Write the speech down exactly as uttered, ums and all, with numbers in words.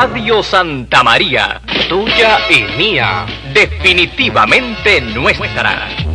Radio Santa María, tuya y mía, definitivamente nuestra.